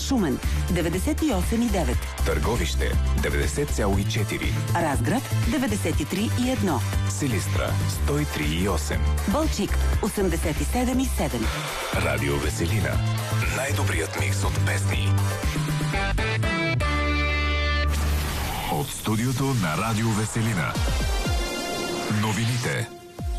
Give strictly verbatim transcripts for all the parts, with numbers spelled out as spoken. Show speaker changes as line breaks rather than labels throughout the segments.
Шумен деветдесет и осем и девет,
Търговище деветдесет цяло и четири,
Разград деветдесет и три и едно,
Силистра сто и три и осем,
Балчик осемдесет и седем и седем.
Радио Веселина. Най-добрият микс от песни. От студиото на Радио Веселина. Новините.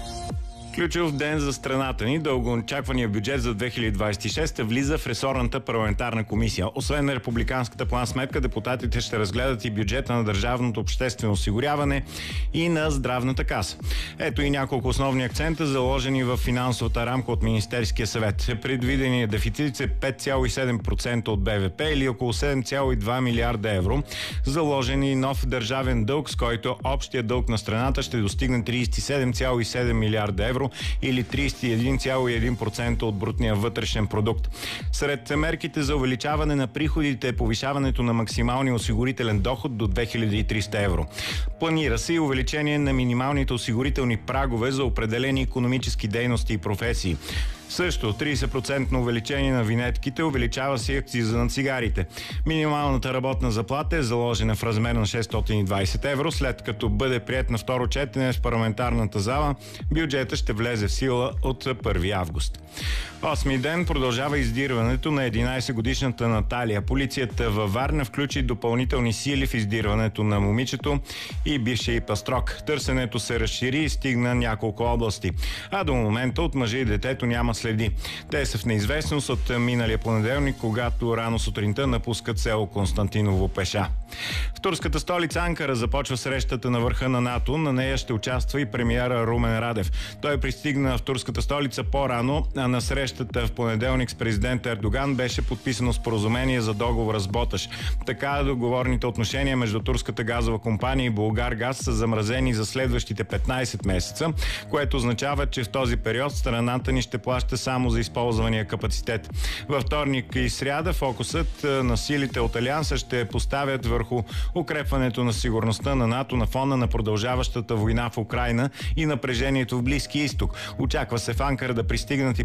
Ключов ден за страната ни. Дългоочаквания бюджет за две хиляди двадесет и шеста влиза в ресорната парламентарна комисия. Освен на републиканската план-сметка, депутатите ще разгледат и бюджета на държавното обществено осигуряване и на здравната каса. Ето и няколко основни акцента, заложени в финансовата рамка от Министерския съвет. Предвиденият дефицит е пет цяло и седем процента от Б В П или около седем цяло и два милиарда евро. Заложен и нов държавен дълг, с който общия дълг на страната ще достигне тридесет и седем цяло и седем милиарда евро или тридесет и един цяло и един процента от брутния вътрешен продукт. Сред мерките за увеличаване на приходите е повишаването на максималния осигурителен доход до две хиляди и триста евро. Планира се и увеличение на минималните осигурителни прагове за определени икономически дейности и професии. Също тридесет процента увеличение на винетките, увеличава се акциза на цигарите. Минималната работна заплата е заложена в размер на шестстотин и двадесет евро. След като бъде приет на второ четене в парламентарната зала, бюджета ще влезе в сила от първи август. Осми ден продължава издирването на единадесетгодишната Наталия. Полицията във Варна включи допълнителни сили в издирването на момичето и бившия и пастрок. Търсенето се разшири и стигна няколко области. А до момента от мъжа и детето няма следи. Те са в неизвестност от миналия понеделник, когато рано сутринта напускат село Константиново пеша. В турската столица Анкара започва срещата на върха на НАТО. На нея ще участва и премиера Румен Радев. Той пристигна в турската столица по-рано, а на срещата в понеделник с президент Ердоган беше подписано споразумение за договора с Боташ. Така договорните отношения между турската газова компания и Булгаргаз са замразени за следващите петнадесет месеца, което означава, че в този период страната ни ще плаща само за използвания капацитет. Във вторник и сряда фокусът на силите от Алианса ще поставят върху укрепването на сигурността на НАТО на фона на продължаващата война в Украйна и напрежението в Близкия изток. Очаква се в Анкара да пристигнат и